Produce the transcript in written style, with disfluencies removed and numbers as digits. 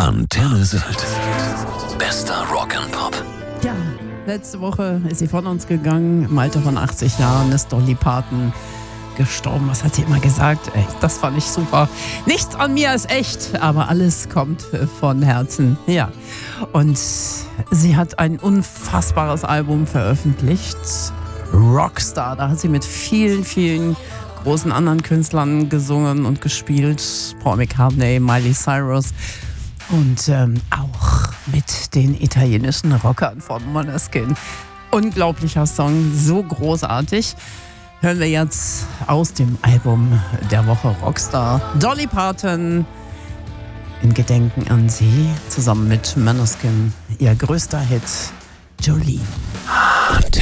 Antenne Sylt. Bester Rock and Pop. Ja, letzte Woche ist sie von uns gegangen. Im Alter von 80 Jahren ist Dolly Parton gestorben. Was hat sie immer gesagt? Ey, das fand ich super. Nichts an mir ist echt, aber alles kommt von Herzen. Ja, und sie hat ein unfassbares Album veröffentlicht. Rockstar. Da hat sie mit vielen, vielen großen anderen Künstlern gesungen und gespielt. Paul McCartney, Miley Cyrus und auch mit den italienischen Rockern von Måneskin. Unglaublicher Song, so großartig. Hören wir jetzt aus dem Album der Woche Rockstar Dolly Parton in Gedenken an sie, zusammen mit Måneskin, ihr größter Hit Jolene.